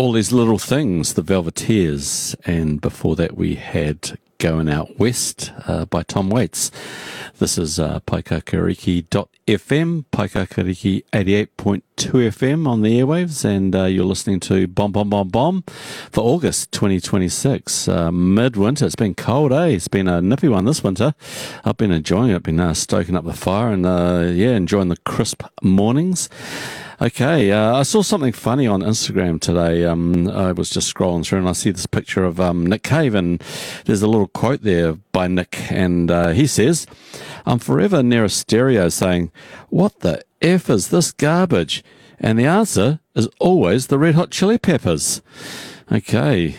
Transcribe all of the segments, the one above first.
All These Little Things, the Velveteers, and before that we had Going Out West by Tom Waits. This is Paikakariki.fm, Paikakariki 88.2 FM on the airwaves, and you're listening to Bomb Bomb Bomb Bomb for August 2026. Midwinter, it's been cold, eh? It's been a nippy one this winter. I've been enjoying it, been stoking up the fire and enjoying the crisp mornings. Okay, I saw something funny on Instagram today. I was just scrolling through and I see this picture of Nick Cave, and there's a little quote there by Nick, and he says, "I'm forever near a stereo saying, 'What the F is this garbage?' And the answer is always the Red Hot Chili Peppers." Okay,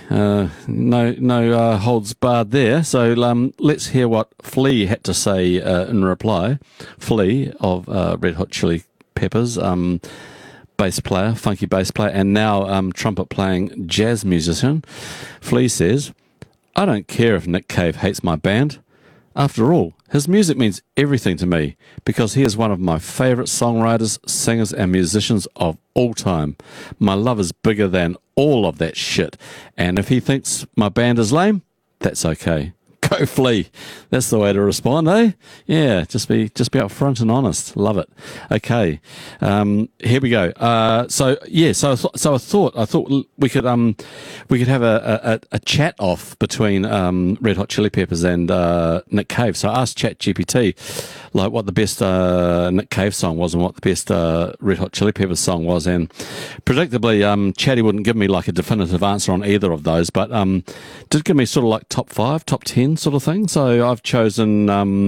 no holds barred there. So let's hear what Flea had to say in reply. Flea of Red Hot Chili Peppers, bass player, funky bass player, and now trumpet playing jazz musician. Flea says, "I don't care if Nick Cave hates my band. After all, his music means everything to me because he is one of my favourite songwriters, singers and musicians of all time. My love is bigger than all of that shit, and if he thinks my band is lame, that's okay." Go Flea. That's the way to respond, eh? Yeah, just be upfront and honest. Love it. Okay, here we go. So I thought we could have a chat off between Red Hot Chili Peppers and Nick Cave. So I asked ChatGPT like what the best Nick Cave song was and what the best Red Hot Chili Peppers song was, and predictably, Chatty wouldn't give me like a definitive answer on either of those, but did give me sort of like top 5, top 10 sort of thing. So I've chosen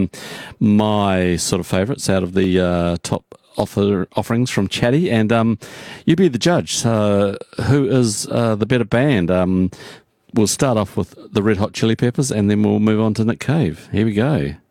my sort of favourites out of the top offerings from Chatty, and you be the judge. Who is the better band? We'll start off with the Red Hot Chili Peppers, and then we'll move on to Nick Cave. Here we go.